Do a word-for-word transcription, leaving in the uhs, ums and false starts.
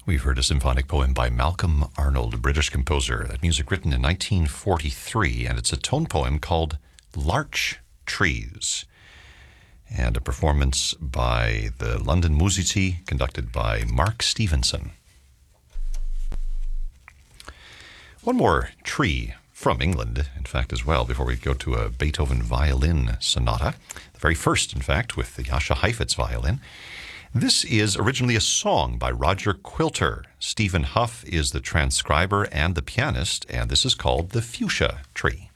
We've heard a symphonic poem by Malcolm Arnold, a British composer. That music written in nineteen forty-three, and it's a tone poem called Larch Trees. And a performance by the London Musici, conducted by Mark Stevenson. One more tree from England, in fact, as well, before we go to a Beethoven violin sonata. The very first, in fact, with the Jascha Heifetz violin. This is originally a song by Roger Quilter. Stephen Huff is the transcriber and the pianist, and this is called The Fuchsia Tree.